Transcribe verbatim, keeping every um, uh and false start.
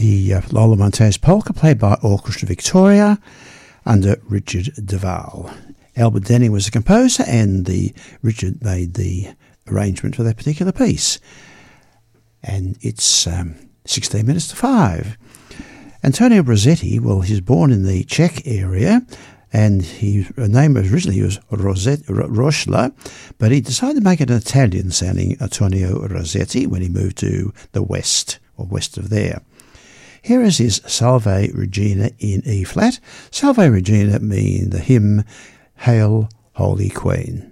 the uh, Lola Montez polka, played by Orchestra Victoria under Richard Duval. Albert Denning was the composer, and the Richard made the arrangement for that particular piece. And it's um, sixteen minutes to five. Antonio Brosetti, well, he was born in the Czech area, and his name was originally was Rosette, Roschler, but he decided to make it an Italian-sounding Antonio Rossetti when he moved to the west, or west of there. Here is his Salve Regina in E-flat. Salve Regina meaning the hymn, Hail, Holy Queen.